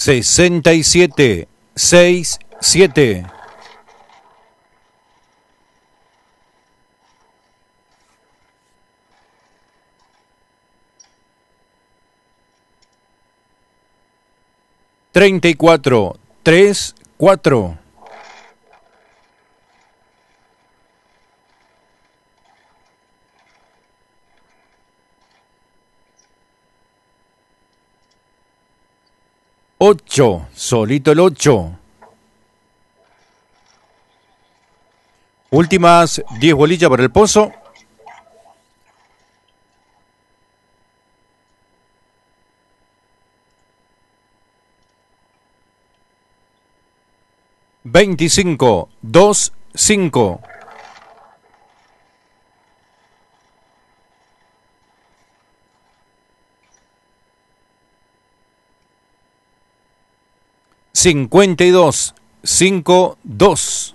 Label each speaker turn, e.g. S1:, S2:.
S1: 67 67. Treinta y cuatro, 34. 8, solito el 8. Últimas 10 bolillas para el pozo. Veinticinco, 2, 5. 52, 5, 2.